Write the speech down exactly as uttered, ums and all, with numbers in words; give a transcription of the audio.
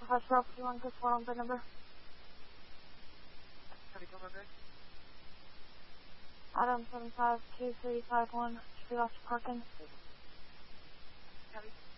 Northwest Road, you want this one on the number? Can you come on there? Adam seven five two three five one, should be off to parking. Kelly?